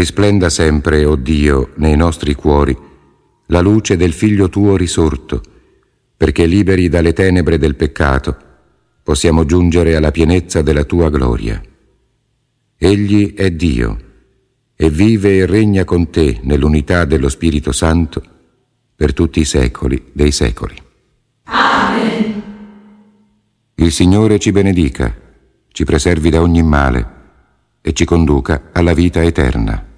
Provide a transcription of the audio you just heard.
Risplenda sempre, o Dio, nei nostri cuori la luce del Figlio tuo risorto, perché liberi dalle tenebre del peccato possiamo giungere alla pienezza della tua gloria. Egli è Dio e vive e regna con te nell'unità dello Spirito Santo per tutti i secoli dei secoli. Amen. Il Signore ci benedica, ci preservi da ogni male e ci conduca alla vita eterna.